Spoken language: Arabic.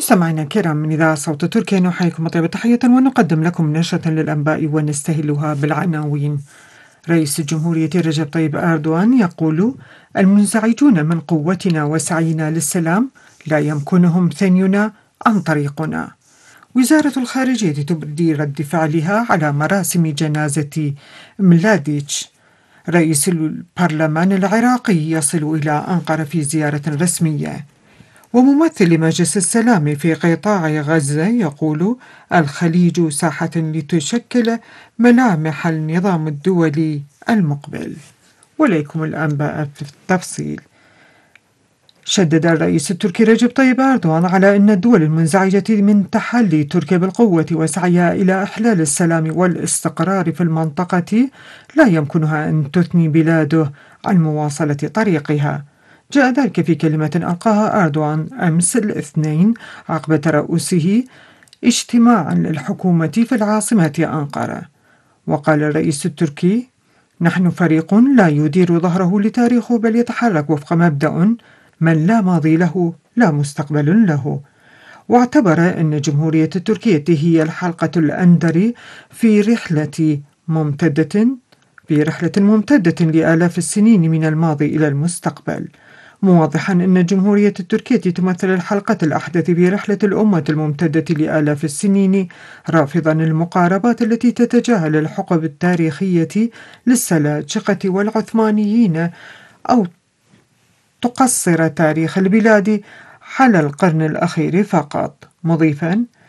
مستمعينا الكرام من إذاعة صوت تركيا نحييكم طيب تحية ونقدم لكم نشرة للأنباء ونستهلها بالعناوين. رئيس الجمهورية رجب طيب أردوغان يقول: المنزعجون من قوتنا وسعينا للسلام لا يمكنهم ثنينا عن طريقنا. وزارة الخارجية تبدي رد فعلها على مراسم جنازة ملاديتش. رئيس البرلمان العراقي يصل إلى أنقرة في زيارة رسمية. وممثل مجلس السلام في قطاع غزة يقول: الخليج ساحة لتشكل ملامح النظام الدولي المقبل. وليكم الأنباء في التفصيل. شدد الرئيس التركي رجب طيب أردوغان على أن الدول المنزعجة من تحلي تركيا بالقوة وسعيها إلى إحلال السلام والاستقرار في المنطقة لا يمكنها أن تثني بلاده عن مواصلة طريقها. جاء ذلك في كلمة ألقاها أردوغان أمس الاثنين عقب ترأسه اجتماعا للحكومة في العاصمة أنقرة. وقال الرئيس التركي: نحن فريق لا يدير ظهره لتاريخه بل يتحرك وفق مبدأ: من لا ماضي له لا مستقبل له. واعتبر أن جمهورية تركيا هي الحلقة الأندر في رحلة ممتدة لآلاف السنين من الماضي إلى المستقبل، موضحا أن الجمهورية التركية تمثل الحلقة الأحدث في رحلة الأمة الممتدة لآلاف السنين، رافضا المقاربات التي تتجاهل الحقب التاريخية للسلاجقة والعثمانيين أو تقصر تاريخ البلاد على القرن الأخير فقط، مضيفا